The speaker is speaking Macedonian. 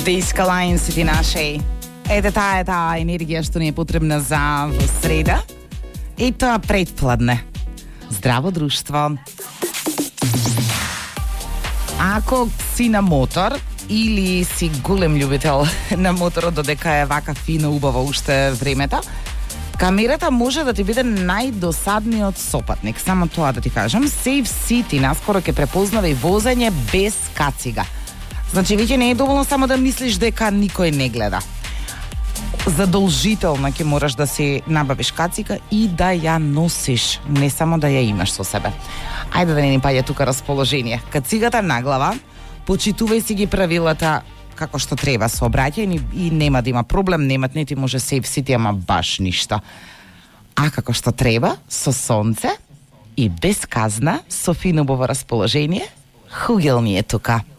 да искалаем сите наши. Ете таа е таа енергија што ни е потребна за во среда. И тоа предпладне. Здраво друштво. Ако си на мотор или си голем љубител на моторот, додека е вака фино убаво уште времето, камерата може да ти биде најдосадниот сопатник. Само тоа да ти кажам, Safe City наскоро ќе препознава и возење без кацига. Значи, веќе не е доволно само да мислиш дека никој не гледа. Задолжително ќе мораш да си набавиш кацика и да ја носиш, не само да ја имаш со себе. Ајде да не ни паѓа тука расположение. Кацигата на глава, почитувај си ги правилата како што треба со обраќање и нема да има проблем, немат не ти може Safe City, ама баш ништо. А како што треба, со сонце и без казна, со фино убаво расположение, Хугел ни е тука.